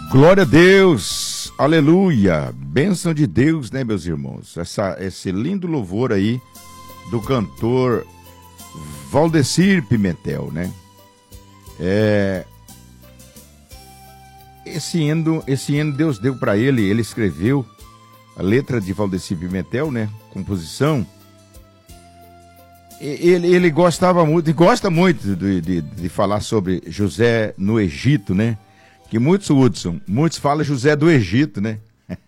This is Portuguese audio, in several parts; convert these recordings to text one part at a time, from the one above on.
Glória a Deus, aleluia, bênção de Deus, né, meus irmãos? Esse lindo louvor aí do cantor Valdecir Pimentel, né? Esse hino Deus deu para ele escreveu a letra de Valdecir Pimentel, né? Composição. Ele gostava muito, e gosta muito de falar sobre José no Egito, né? Que muitos falam José do Egito, né?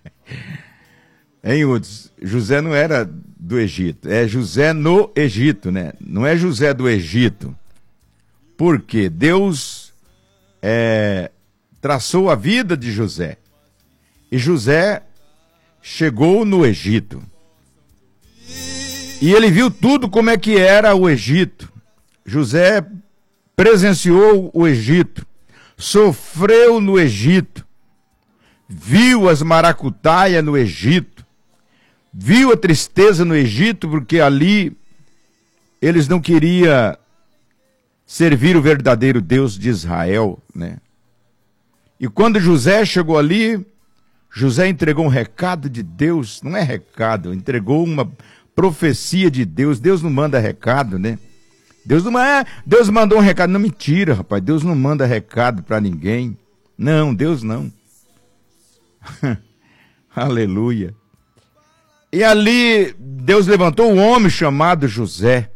Hein, Hudson? José não era do Egito, é José no Egito, né? Não é José do Egito. Porque Deus traçou a vida de José. E José chegou no Egito. E ele viu tudo como é que era o Egito. José presenciou o Egito. Sofreu no Egito, viu as maracutaias no Egito, viu a tristeza no Egito, porque ali eles não queriam servir o verdadeiro Deus de Israel, né? E quando José chegou ali, José entregou um recado de Deus, não é recado, entregou uma profecia de Deus. Deus não manda recado, né? Deus mandou um recado. Não, mentira, rapaz. Deus não manda recado para ninguém. Não, Deus não. Aleluia. E ali, Deus levantou um homem chamado José.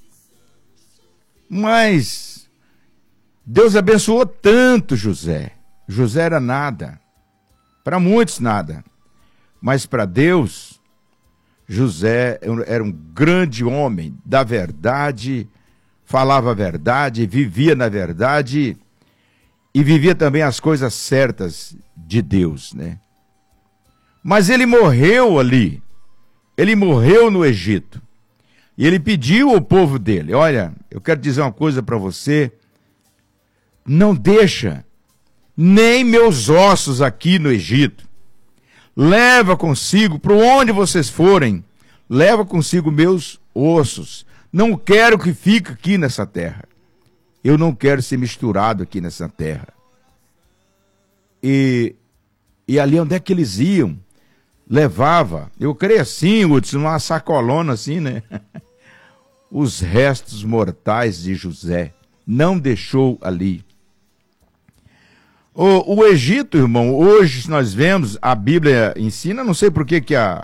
Mas Deus abençoou tanto José. José era nada. Para muitos, nada. Mas para Deus, José era um grande homem da verdade, falava a verdade, vivia na verdade e vivia também as coisas certas de Deus, né? Mas ele morreu ali, ele morreu no Egito e ele pediu ao povo dele: olha, eu quero dizer uma coisa para você, não deixa nem meus ossos aqui no Egito, leva consigo, para onde vocês forem, leva consigo meus ossos. Não quero que fique aqui nessa terra. Eu não quero ser misturado aqui nessa terra. E ali onde é que eles iam? Levava, eu creio assim, Hudson, numa sacolona assim, né? Os restos mortais de José. Não deixou ali. O Egito, irmão, hoje nós vemos, a Bíblia ensina, não sei por que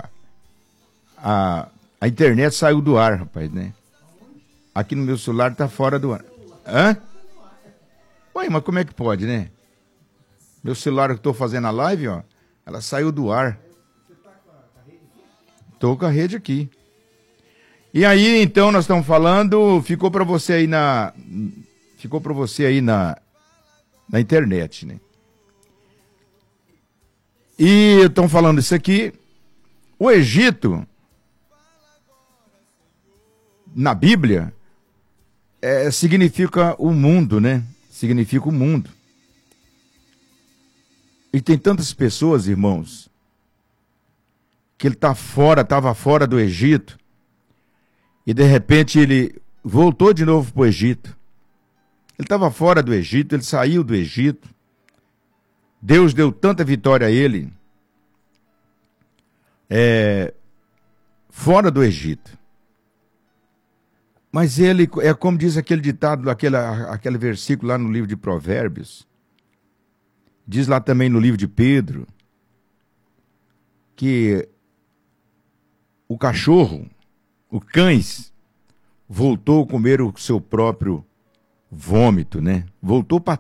a internet saiu do ar, rapaz, né? Aqui no meu celular tá fora do ar. Hã? Ué, mas como é que pode, né? Meu celular que eu tô fazendo a live, ó, ela saiu do ar. Tô com a rede aqui. E aí, então, nós estamos falando, ficou para você aí na internet, né? E estão falando isso aqui. O Egito, na Bíblia, significa o mundo, né? Significa o mundo. E tem tantas pessoas, irmãos, que ele estava fora do Egito, e de repente ele voltou de novo para o Egito. Ele estava fora do Egito, ele saiu do Egito. Deus deu tanta vitória a ele, fora do Egito. Mas ele, como diz aquele ditado, aquele versículo lá no livro de Provérbios, diz lá também no livro de Pedro, que o cachorro, o cães, voltou a comer o seu próprio vômito, né? Voltou para